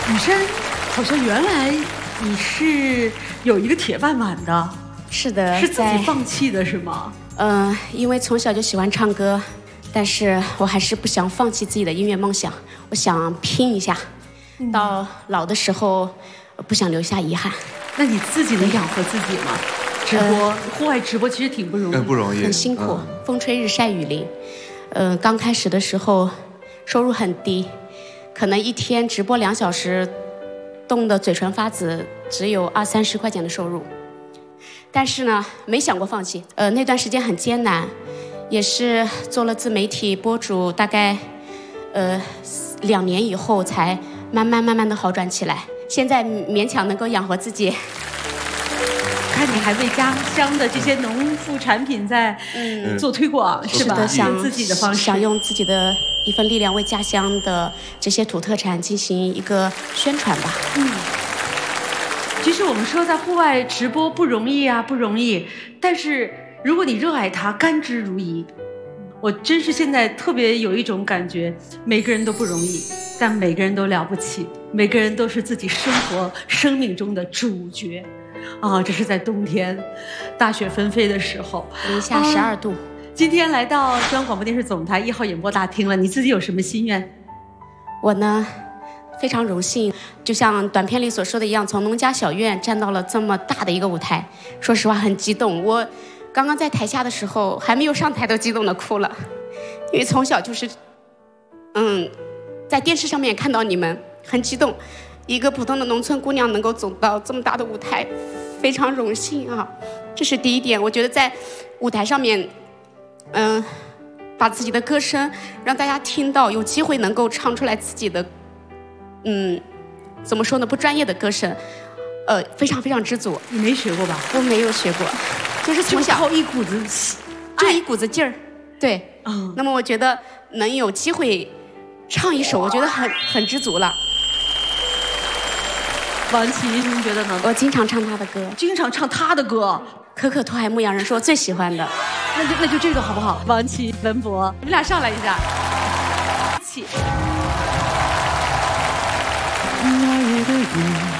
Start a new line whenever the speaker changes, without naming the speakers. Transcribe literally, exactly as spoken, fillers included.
雨山，好像原来你是有一个铁饭碗的。
是的，
是自己放弃的是吗？
嗯、呃，因为从小就喜欢唱歌，但是我还是不想放弃自己的音乐梦想，我想拼一下，嗯、到老的时候不想留下遗憾。
那你自己能养活自己吗？直播、呃、户外直播其实挺不容易，
嗯，不容易，
很辛苦，嗯、风吹日晒雨淋。呃，刚开始的时候收入很低，可能一天直播两小时，冻得嘴唇发紫，只有二三十块钱的收入。但是呢，没想过放弃。呃，那段时间很艰难，也是做了自媒体博主，大概呃两年以后才慢慢慢慢的好转起来。现在勉强能够养活自己。
看你还为家乡的这些农副产品在嗯做推广，是吧？
想
自己的方式，
想用自己的一份力量为家乡的这些土特产进行一个宣传吧。
嗯。其实我们说在户外直播不容易啊，不容易。但是如果你热爱它，甘之如饴，我真是现在特别有一种感觉，每个人都不容易，但每个人都了不起，每个人都是自己生活生命中的主角。啊，这是在冬天，大雪纷飞的时候，
零下十二度、啊。
今天来到中央广播电视总台一号演播大厅了，你自己有什么心愿？
我呢？非常荣幸，就像短片里所说的一样，从农家小院站到了这么大的一个舞台。说实话，很激动。我刚刚在台下的时候，还没有上台都激动的哭了，因为从小就是，嗯，在电视上面看到你们，很激动。一个普通的农村姑娘能够走到这么大的舞台，非常荣幸啊！这是第一点。我觉得在舞台上面，嗯，把自己的歌声让大家听到，有机会能够唱出来自己的。嗯，怎么说呢？不专业的歌声，呃，非常非常知足。
你没学过吧？
我没有学过，就是从小
靠一股子，
就一股子劲儿。对，
嗯。
那么我觉得能有机会唱一首，我觉得很很知足了。
王琦，您觉得呢？
我经常唱他的歌，
经常唱他的歌。
可可托海牧羊人是我最喜欢的。
那就那就这个好不好？王琦、文博，你们俩上来一下。起。
那夜的雨